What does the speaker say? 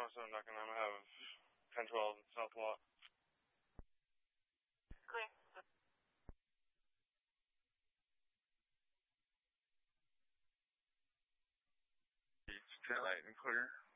also not going to have 1012 South Lot. Clear. It's 10 light and clear.